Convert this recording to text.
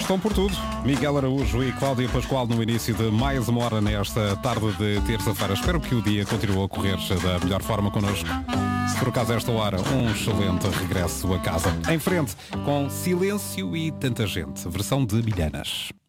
estão por tudo. Miguel Araújo e Cláudia Pascoal no início de mais uma hora nesta tarde de terça-feira. Espero que o dia continue a correr da melhor forma connosco. Se por acaso esta hora, um excelente regresso a casa. Em frente, com Silêncio e Tanta Gente, versão de Milhanas.